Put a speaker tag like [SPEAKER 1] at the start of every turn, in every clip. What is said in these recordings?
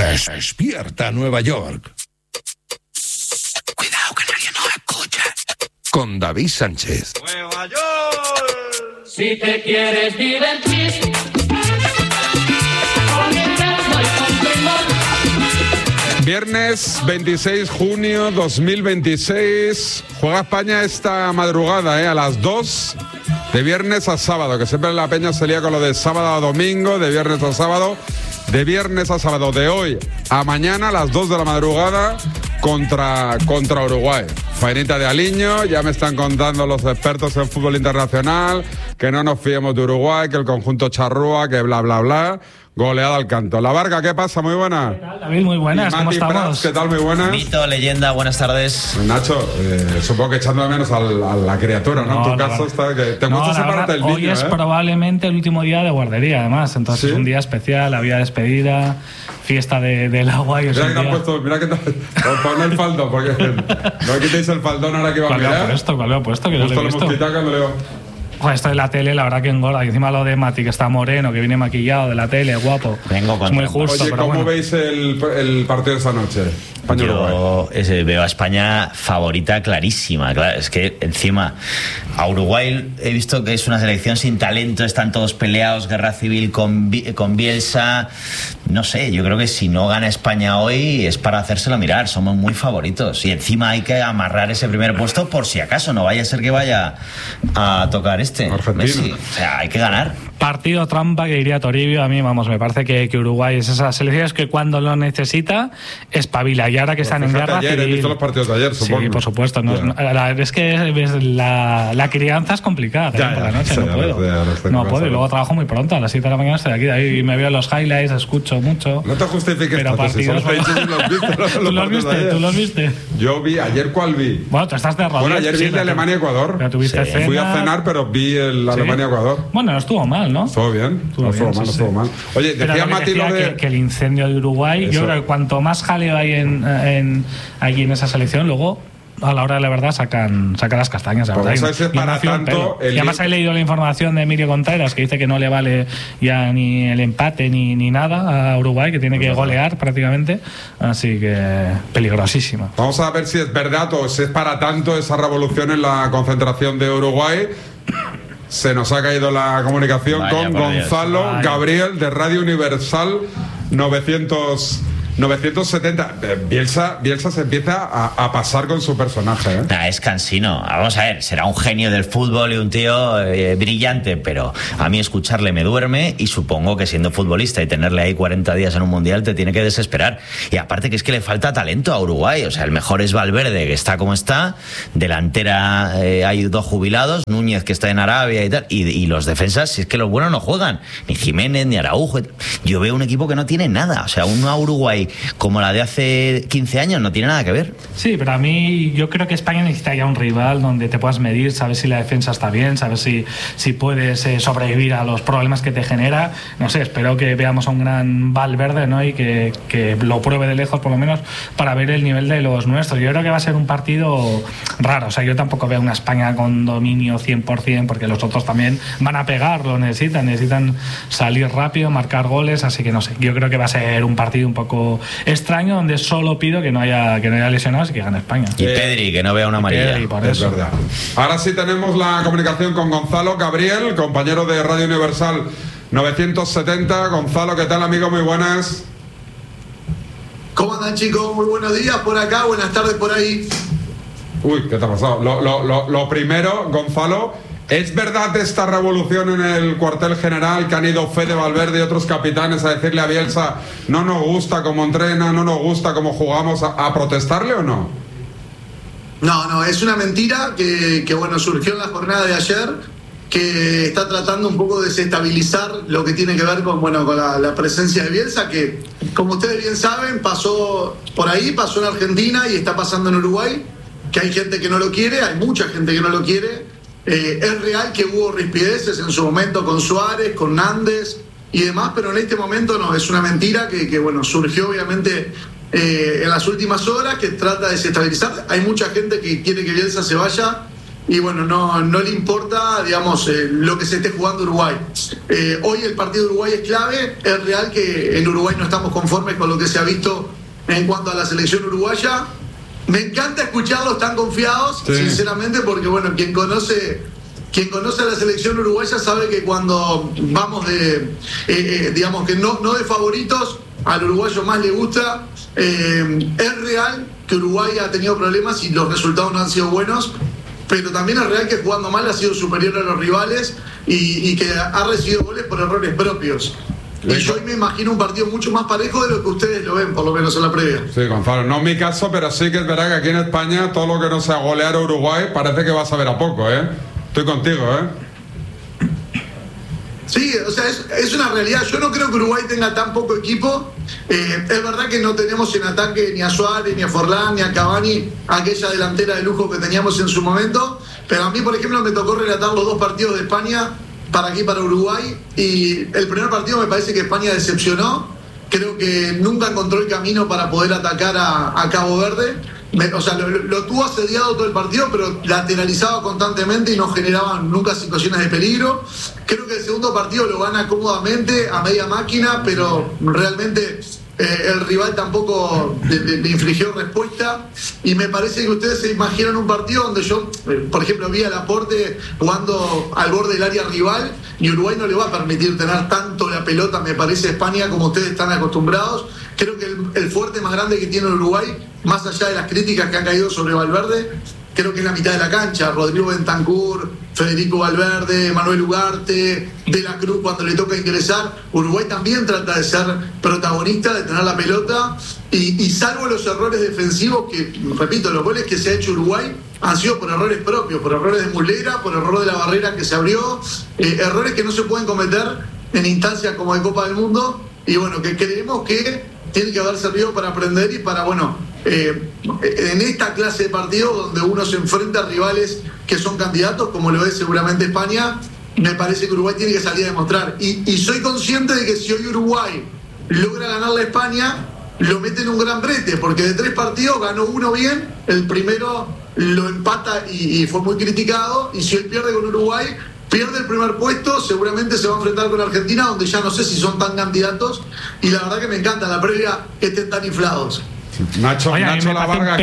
[SPEAKER 1] Despierta Nueva York.
[SPEAKER 2] Cuidado que nadie nos escucha.
[SPEAKER 1] Con David Sánchez.
[SPEAKER 2] ¡Nueva York!
[SPEAKER 3] Si te quieres divertir,
[SPEAKER 4] Viernes 26 junio 2026. Juega España esta madrugada, a las 2 de viernes a sábado, que siempre la peña se lía con lo de sábado a domingo, de viernes a sábado. De viernes a sábado, de hoy a mañana a las 2 de la madrugada contra Uruguay. Faenita de Aliño, ya me están contando los expertos en fútbol internacional que no nos fiemos de Uruguay, que el conjunto charrúa, que bla, bla, bla. Goleada al canto. La Varga, ¿qué pasa? Muy buena.
[SPEAKER 5] ¿Qué tal, David? Muy buenas, ¿cómo estamos?
[SPEAKER 4] Prats, ¿qué tal? Muy buenas.
[SPEAKER 6] Mito, leyenda, buenas tardes.
[SPEAKER 4] Nacho, supongo que echando de menos a la criatura, ¿no? En tu caso está que te gusta separarte el niño,
[SPEAKER 5] hoy es probablemente el último día de guardería, además. Entonces
[SPEAKER 4] ¿sí?
[SPEAKER 5] Es un día especial, había despedida, fiesta del agua. Y
[SPEAKER 4] mira que te has puesto, mira que te pon el faldón, porque no quitéis el faldón ahora que va a mirar.
[SPEAKER 5] ¿Cuál lo he puesto? Que no lo he visto. Joder, esto de la tele, la verdad que engorda. Y encima lo de Mati, que está moreno, que viene maquillado de la tele, guapo.
[SPEAKER 6] Vengo con
[SPEAKER 5] es muy justo.
[SPEAKER 4] Oye,
[SPEAKER 5] pero
[SPEAKER 4] ¿cómo
[SPEAKER 5] bueno.
[SPEAKER 4] veis el partido de esta noche?
[SPEAKER 6] Yo veo a España favorita clarísima. Claro, es que encima a Uruguay he visto que es una selección sin talento, están todos peleados, guerra civil con Bielsa. No sé, yo creo que si no gana España hoy es para hacérselo mirar, somos muy favoritos. Y encima hay que amarrar ese primer puesto por si acaso, no vaya a ser que vaya a tocar Messi. O sea, hay que ganar.
[SPEAKER 5] Partido trampa que diría Toribio. A mí, vamos, me parece que Uruguay es esas selecciones que cuando lo necesita espabila. Y ahora que están en guerra
[SPEAKER 4] civil. He visto los partidos de ayer, supongo.
[SPEAKER 5] Sí, por supuesto. No, es que la crianza es complicada. Por la noche no puedo. No puedo. Y luego trabajo muy pronto. A las 7 de la mañana estoy aquí. Ahí me veo los highlights, escucho mucho.
[SPEAKER 4] No te justifiques.
[SPEAKER 5] Pero partidos... ¿Tú los viste?
[SPEAKER 4] Yo vi. ¿Ayer cuál vi?
[SPEAKER 5] Bueno, tú estás de rodillas.
[SPEAKER 4] Bueno, ayer vi el de Alemania-Ecuador. Fui a cenar, pero vi el Alemania-Ecuador.
[SPEAKER 5] Bueno, no estuvo mal, ¿no?
[SPEAKER 4] Estuvo bien. No estuvo mal. Oye, decía Mati lo de...
[SPEAKER 5] que el incendio de Uruguay, yo creo que cuanto más jaleo hay allí en esa selección, luego a la hora de la verdad sacan las castañas.
[SPEAKER 4] Pues eso es para tanto.
[SPEAKER 5] Y además he leído la información de Emilio Contreras que dice que no le vale ya ni el empate ni nada a Uruguay, que tiene que golear prácticamente, así que peligrosísima.
[SPEAKER 4] Vamos a ver si es verdad o si es para tanto esa revolución en la concentración de Uruguay. Se nos ha caído la comunicación con Gonzalo Gabriel de Radio Universal 970. Bielsa se empieza a pasar con su personaje,
[SPEAKER 6] Es cansino. Vamos a ver, será un genio del fútbol y un tío brillante, pero a mí escucharle me duerme y supongo que siendo futbolista y tenerle ahí 40 días en un mundial te tiene que desesperar. Y aparte que es que le falta talento a Uruguay. O sea, el mejor es Valverde, que está como está. Delantera hay 2 jubilados, Núñez, que está en Arabia y tal. Y los defensas, si es que los buenos no juegan. Ni Jiménez, ni Araujo. Yo veo un equipo que no tiene nada. O sea, una Uruguay como la de hace 15 años no tiene nada que ver.
[SPEAKER 5] Sí, pero a mí yo creo que España necesita ya un rival donde te puedas medir, sabes si la defensa está bien, sabes si puedes sobrevivir a los problemas que te genera. No sé, espero que veamos a un gran Valverde, ¿no? Y que lo pruebe de lejos por lo menos para ver el nivel de los nuestros. Yo creo que va a ser un partido raro. O sea, yo tampoco veo una España con dominio 100%, porque los otros también van a pegar, lo necesitan salir rápido, marcar goles, así que no sé, yo creo que va a ser un partido un poco extraño, donde solo pido que no haya lesionados y que gane España.
[SPEAKER 6] Y Pedri, que no vea una amarilla.
[SPEAKER 5] Pedri, por eso.
[SPEAKER 4] Es verdad. Ahora sí tenemos la comunicación con Gonzalo Gabriel, compañero de Radio Universal 970. Gonzalo, ¿qué tal, amigo? Muy buenas.
[SPEAKER 7] ¿Cómo andan, chicos? Muy buenos días por acá, buenas tardes por ahí.
[SPEAKER 4] Uy, ¿qué te ha pasado? Lo primero, Gonzalo, ¿es verdad esta revolución en el cuartel general, que han ido Fede Valverde y otros capitanes a decirle a Bielsa no nos gusta cómo entrena, no nos gusta cómo jugamos, a protestarle o no?
[SPEAKER 7] No, es una mentira que bueno, surgió en la jornada de ayer, que está tratando un poco de desestabilizar lo que tiene que ver con la presencia de Bielsa, que como ustedes bien saben pasó por ahí, pasó en Argentina y está pasando en Uruguay, que hay gente que no lo quiere, hay mucha gente que no lo quiere. Es real que hubo rispideces en su momento con Suárez, con Nández y demás, pero en este momento no, es una mentira que surgió obviamente en las últimas horas, que trata de desestabilizar. Hay mucha gente que quiere que Bielsa se vaya y bueno, no le importa, digamos, lo que se esté jugando Uruguay. Hoy el partido de Uruguay es clave. Es real que en Uruguay no estamos conformes con lo que se ha visto en cuanto a la selección uruguaya. Me encanta escucharlos tan confiados, sinceramente, porque bueno, quien conoce a la selección uruguaya sabe que cuando vamos digamos que no de favoritos, al uruguayo más le gusta. Es real que Uruguay ha tenido problemas y los resultados no han sido buenos, pero también es real que jugando mal ha sido superior a los rivales y que ha recibido goles por errores propios. Y yo hoy me imagino un partido mucho más parejo de lo que ustedes lo ven, por lo menos en la previa.
[SPEAKER 4] Sí, Gonzalo, no es mi caso, pero sí que es verdad que aquí en España todo lo que no sea golear a Uruguay parece que va a saber a poco, ¿eh? Estoy contigo, ¿eh?
[SPEAKER 7] Sí, o sea, es una realidad. Yo no creo que Uruguay tenga tan poco equipo. Es verdad que no tenemos en ataque ni a Suárez, ni a Forlán, ni a Cavani, aquella delantera de lujo que teníamos en su momento. Pero a mí, por ejemplo, me tocó relatar los 2 partidos de España para aquí, para Uruguay. Y el primer partido me parece que España decepcionó. Creo que nunca encontró el camino para poder atacar a Cabo Verde. O sea, lo tuvo asediado todo el partido, pero lateralizaba constantemente y no generaba nunca situaciones de peligro. Creo que el segundo partido lo gana cómodamente, a media máquina, pero realmente el rival tampoco le infligió respuesta. Y me parece que ustedes se imaginan un partido donde yo, por ejemplo, vi a Laporte jugando al borde del área rival, y Uruguay no le va a permitir tener tanto la pelota, me parece, a España, como ustedes están acostumbrados. Creo que el fuerte más grande que tiene Uruguay, más allá de las críticas que han caído sobre Valverde, creo que es la mitad de la cancha. Rodrigo Bentancur, Federico Valverde, Manuel Ugarte, De la Cruz cuando le toca ingresar. Uruguay también trata de ser protagonista, de tener la pelota, y salvo los errores defensivos, que, repito, los goles que se ha hecho Uruguay han sido por errores propios, por errores de Muslera, por error de la barrera que se abrió, errores que no se pueden cometer en instancias como de Copa del Mundo, y bueno, que creemos que tiene que haber servido para aprender y para, bueno, en esta clase de partidos donde uno se enfrenta a rivales que son candidatos, como lo es seguramente España, me parece que Uruguay tiene que salir a demostrar. Y soy consciente de que si hoy Uruguay logra ganarle a España, lo mete en un gran brete, porque de 3 partidos ganó 1 bien, el primero lo empata y fue muy criticado, y si él pierde con Uruguay, pierde el primer puesto, seguramente se va a enfrentar con Argentina, donde ya no sé si son tan candidatos, y la verdad que me encanta la previa que estén tan inflados.
[SPEAKER 4] Nacho Lavarga,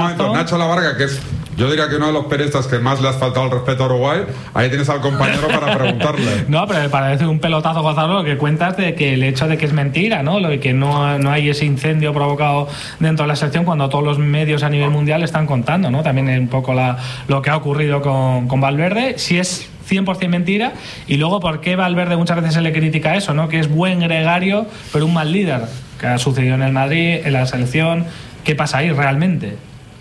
[SPEAKER 4] que es, yo diría que uno de los periodistas que más le has faltado el respeto a Uruguay. Ahí tienes al compañero para preguntarle.
[SPEAKER 5] No, pero me parece un pelotazo, Gonzalo, lo que cuentas de que el hecho de que es mentira, ¿no? Lo de que no hay ese incendio provocado dentro de la selección, cuando todos los medios a nivel mundial están contando, ¿no? También un poco lo que ha ocurrido con Valverde. Si es 100% mentira, y luego por qué Valverde muchas veces se le critica eso, ¿no? Que es buen gregario pero un mal líder, que ha sucedido en el Madrid, en la selección. ¿Qué pasa ahí realmente?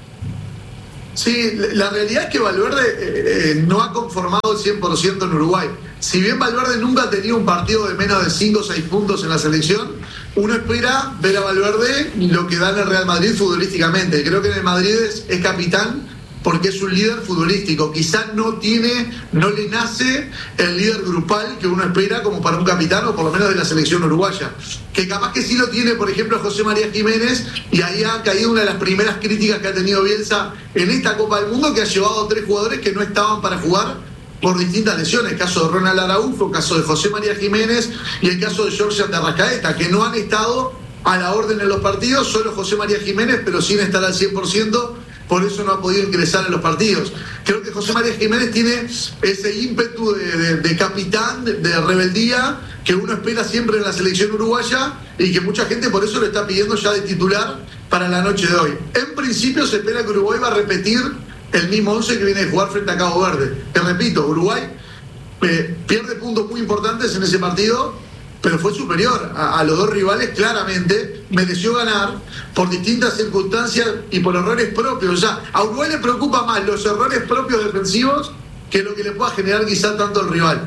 [SPEAKER 7] Sí, la realidad es que Valverde no ha conformado el 100% en Uruguay. Si bien Valverde nunca ha tenido un partido de menos de 5 o 6 puntos en la selección, uno espera ver a Valverde lo que da en el Real Madrid futbolísticamente. Creo que en el Madrid es capitán porque es un líder futbolístico. Quizás no le nace el líder grupal que uno espera como para un capitán, o por lo menos de la selección uruguaya. Que capaz que sí lo tiene, por ejemplo, José María Jiménez, y ahí ha caído una de las primeras críticas que ha tenido Bielsa en esta Copa del Mundo, que ha llevado a 3 jugadores que no estaban para jugar por distintas lesiones. El caso de Ronald Araujo, el caso de José María Jiménez y el caso de Jorge de Arrascaeta, que no han estado a la orden en los partidos, solo José María Jiménez, pero sin estar al 100%, por eso no ha podido ingresar en los partidos. Creo que José María Jiménez tiene ese ímpetu de capitán, de rebeldía, que uno espera siempre en la selección uruguaya, y que mucha gente por eso le está pidiendo ya de titular para la noche de hoy. En principio se espera que Uruguay va a repetir el mismo 11 que viene de jugar frente a Cabo Verde. Te repito, Uruguay pierde puntos muy importantes en ese partido, pero fue superior a los 2 rivales claramente, mereció ganar por distintas circunstancias y por errores propios. O sea, a Uruguay le preocupa más los errores propios defensivos que lo que le pueda generar quizá tanto el rival.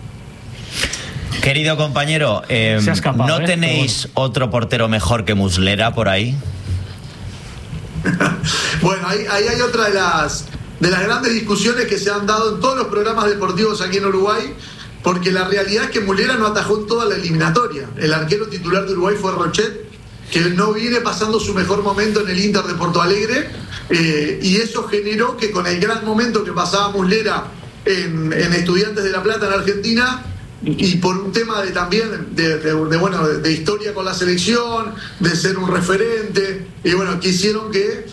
[SPEAKER 6] Querido compañero, ¿no tenéis otro portero mejor que Muslera por ahí?
[SPEAKER 7] Bueno, ahí hay otra de las grandes discusiones que se han dado en todos los programas deportivos aquí en Uruguay, porque la realidad es que Muslera no atajó en toda la eliminatoria. El arquero titular de Uruguay fue Rochet, que no viene pasando su mejor momento en el Inter de Porto Alegre, Y eso generó que con el gran momento que pasaba Muslera en Estudiantes de La Plata, en Argentina, y por un tema también de historia con la selección, de ser un referente, y bueno, quisieron que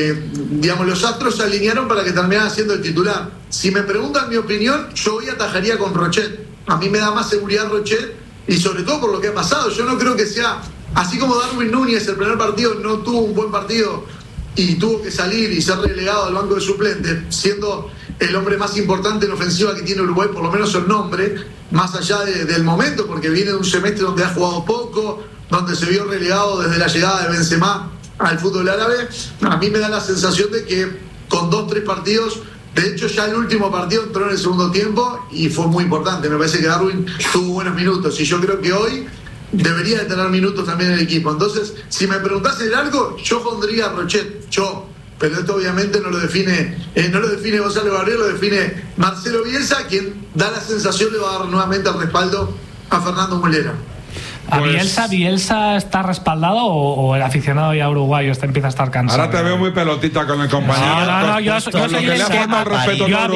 [SPEAKER 7] los astros se alinearon para que terminara siendo el titular. Si me preguntan mi opinión, yo hoy atajaría con Rochet. A mí me da más seguridad Rochet, y sobre todo por lo que ha pasado. Yo no creo que sea, así como Darwin Núñez el primer partido no tuvo un buen partido y tuvo que salir y ser relegado al banco de suplentes, siendo el hombre más importante en ofensiva que tiene Uruguay, por lo menos el nombre, más allá del momento, porque viene de un semestre donde ha jugado poco, donde se vio relegado desde la llegada de Benzema al fútbol árabe. A mí me da la sensación de que con 2-3 partidos, de hecho ya el último partido entró en el segundo tiempo y fue muy importante. Me parece que Darwin tuvo buenos minutos y yo creo que hoy debería de tener minutos también en el equipo. Entonces, si me preguntasen algo, yo pondría a Rochet, pero esto obviamente no lo define Gonzalo Gabriel, lo define Marcelo Bielsa, quien da la sensación le va a dar nuevamente el respaldo a Fernando Muslera.
[SPEAKER 5] ¿A Bielsa está respaldado o el aficionado ya uruguayo empieza a estar cansado?
[SPEAKER 4] Ahora te veo muy pelotita con el compañero.
[SPEAKER 5] No, yo soy el que yo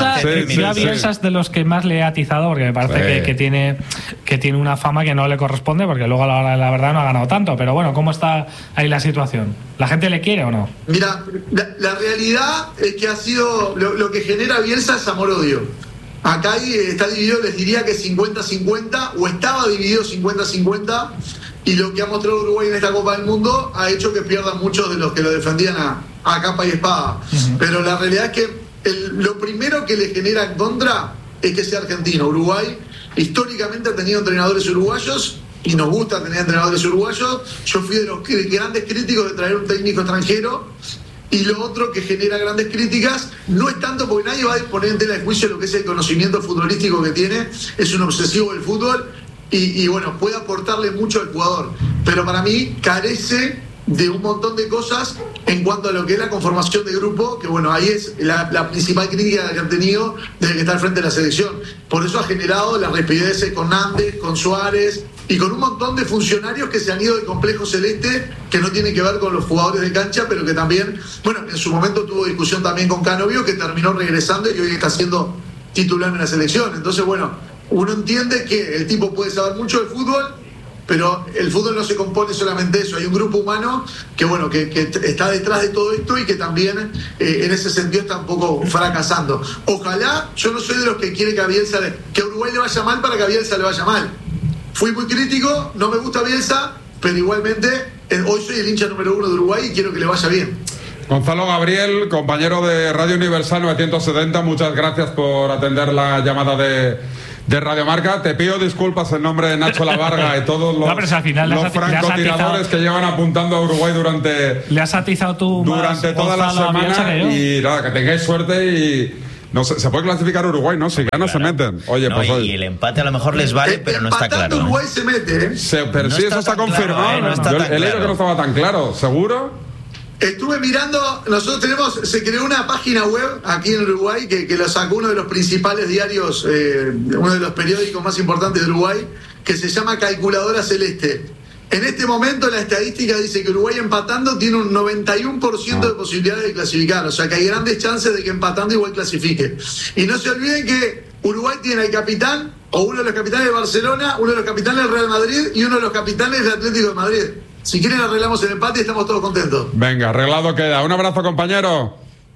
[SPEAKER 5] a Bielsa es de los que más le he atizado, porque me parece que tiene una fama que no le corresponde, porque luego a la hora de la verdad no ha ganado tanto. Pero bueno, ¿cómo está ahí la situación? ¿La gente le quiere o no?
[SPEAKER 7] Mira, la realidad es que ha sido lo que genera Bielsa es amor-odio. Acá está dividido, les diría que 50-50, o estaba dividido 50-50, y lo que ha mostrado Uruguay en esta Copa del Mundo ha hecho que pierdan muchos de los que lo defendían a capa y espada. Pero la realidad es que lo primero que le genera en contra es que sea argentino. Uruguay históricamente ha tenido entrenadores uruguayos y nos gusta tener entrenadores uruguayos. Yo fui de los grandes críticos de traer un técnico extranjero. Y lo otro que genera grandes críticas no es tanto porque nadie va a poner en tela de juicio lo que es el conocimiento futbolístico que tiene, es un obsesivo del fútbol y bueno, puede aportarle mucho al jugador, pero para mí carece de un montón de cosas en cuanto a lo que es la conformación de grupo, que bueno, ahí es la principal crítica que han tenido desde que está al frente de la selección. Por eso ha generado las rispideces con Nández, con Suárez y con un montón de funcionarios que se han ido del complejo celeste, que no tienen que ver con los jugadores de cancha, pero que también, bueno, en su momento tuvo discusión también con Canovio, que terminó regresando y hoy está siendo titular en la selección. Entonces, bueno, uno entiende que el tipo puede saber mucho de fútbol, pero el fútbol no se compone solamente de eso. Hay un grupo humano que bueno que está detrás de todo esto y que también en ese sentido está un poco fracasando. Ojalá, yo no soy de los que quiere que a Uruguay le vaya mal para que a Bielsa le vaya mal. Fui muy crítico, no me gusta Bielsa, pero igualmente hoy soy el hincha número 1 de Uruguay y quiero que le vaya bien.
[SPEAKER 4] Gonzalo Gabriel, compañero de Radio Universal 970, muchas gracias por atender la llamada de Radio Marca. Te pido disculpas en nombre de Nacho Lavarga y todos los francotiradores que llevan apuntando a Uruguay durante toda la semana. Y nada, que tengáis suerte y no se puede clasificar Uruguay, ¿no? Si gana se meten. Oye,
[SPEAKER 6] no,
[SPEAKER 4] pues
[SPEAKER 6] y el empate a lo mejor les vale, pero no está claro.
[SPEAKER 7] Uruguay se mete,
[SPEAKER 4] pero no sí, eso está confirmado.
[SPEAKER 6] Claro,
[SPEAKER 4] Yo he leído que no estaba tan claro. ¿Seguro?
[SPEAKER 7] Estuve mirando, nosotros se creó una página web aquí en Uruguay que lo sacó uno de los principales diarios, uno de los periódicos más importantes de Uruguay, que se llama Calculadora Celeste. En este momento la estadística dice que Uruguay empatando tiene un 91% de posibilidades de clasificar, o sea que hay grandes chances de que empatando igual clasifique. Y no se olviden que Uruguay tiene al capitán, o uno de los capitanes de Barcelona, uno de los capitanes del Real Madrid y uno de los capitanes del Atlético de Madrid. Si quieren arreglamos el empate y estamos todos contentos.
[SPEAKER 4] Venga, arreglado queda. Un abrazo, compañero.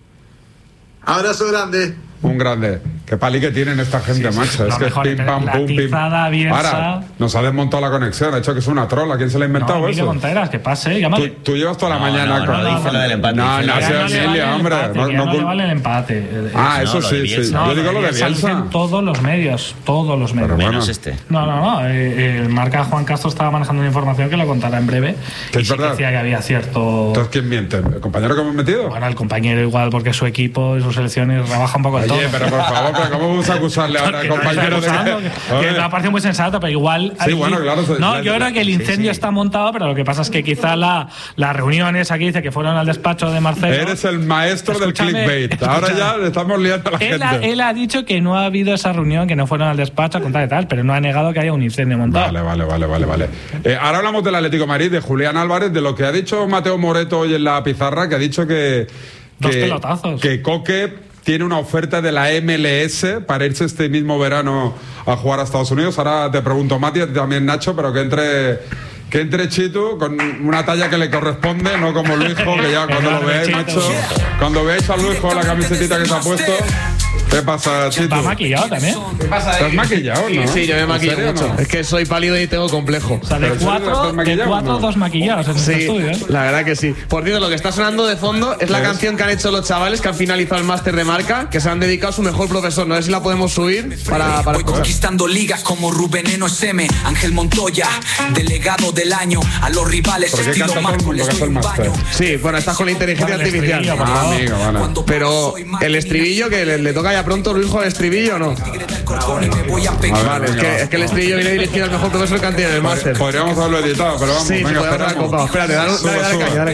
[SPEAKER 7] Abrazo grande.
[SPEAKER 4] Un grande. Qué pali que tienen esta gente, macho. Es que es pim, pam, pum, pim. Ahora, nos ha desmontado la conexión. Ha hecho que es una trola. ¿Quién se la ha inventado eso?
[SPEAKER 5] Monteras, que pase.
[SPEAKER 4] Tú llevas toda la mañana con...
[SPEAKER 6] No dice lo del empate.
[SPEAKER 4] No sea Emilia, hombre.
[SPEAKER 5] No le vale el empate.
[SPEAKER 4] Eso sí. Yo digo lo de Bielsa.
[SPEAKER 5] Todos los medios.
[SPEAKER 6] Pero menos este.
[SPEAKER 5] No. Marca Juan Castro estaba manejando una información que lo contará en breve.
[SPEAKER 4] Que es
[SPEAKER 5] sí
[SPEAKER 4] verdad.
[SPEAKER 5] Decía que había cierto...
[SPEAKER 4] Entonces, ¿quién miente? ¿El compañero que hemos metido?
[SPEAKER 5] Bueno, el compañero igual, porque su equipo y sus selecciones rebaja un poco el tono.
[SPEAKER 4] Oye, pero por favor, pero ¿cómo vamos a acusarle ahora al compañero de
[SPEAKER 5] que me ha parecido muy sensato, pero igual.
[SPEAKER 4] Sí, bueno, claro.
[SPEAKER 5] No, yo creo que el incendio está montado, pero lo que pasa es que quizá las reuniones aquí dice que fueron al despacho de Marcelo.
[SPEAKER 4] Eres el maestro del clickbait. Ahora ya le estamos liando a la gente.
[SPEAKER 5] Él ha dicho que no ha habido esa reunión, que no fueron al despacho a contar y tal, pero no ha negado que haya un incendio montado.
[SPEAKER 4] Vale. Ahora hablamos del Atlético de Madrid, de Julián Álvarez, de lo que ha dicho Mateo Moreto hoy en la pizarra, que ha dicho que
[SPEAKER 5] pelotazos.
[SPEAKER 4] Que Coque tiene una oferta de la MLS para irse este mismo verano a jugar a Estados Unidos. Ahora te pregunto, Mati, también Nacho, pero que entre Chitu con una talla que le corresponde, no como Luisjo, que ya cuando lo veáis, Nacho, cuando veáis a Luisjo la camisetita que se ha puesto. ¿Qué pasa, Chitu?
[SPEAKER 5] ¿Está maquillado también?
[SPEAKER 8] ¿Qué pasa ahí?
[SPEAKER 4] ¿Estás maquillado, no?
[SPEAKER 8] Sí, yo me maquillo mucho.
[SPEAKER 4] No?
[SPEAKER 8] Es que soy pálido y tengo complejo.
[SPEAKER 5] O sea, de cuatro, dos maquillados en este estudio, ¿eh?
[SPEAKER 8] La verdad que sí. Por cierto, lo que está sonando de fondo es la canción que han hecho los chavales que han finalizado el máster de marca, que se han dedicado a su mejor profesor. No sé si la podemos subir para
[SPEAKER 9] Voy conquistando ligas como Rubén Eno SM, Ángel Montoya, delegado del año. A los rivales estilo Marco les doy un baño.
[SPEAKER 8] Sí, bueno, estás con la inteligencia artificial.
[SPEAKER 4] Amigo, vale.
[SPEAKER 8] Pero el estribillo, que le toca ya pronto, Luisjo, el estribillo, ¿no? Vale, es que el estribillo viene dirigido al mejor profesor que han tenido en el máster.
[SPEAKER 4] Podríamos haberlo editado, pero vamos.
[SPEAKER 8] Sí,
[SPEAKER 4] venga,
[SPEAKER 8] podemos haber copado. Espérate, dale caña.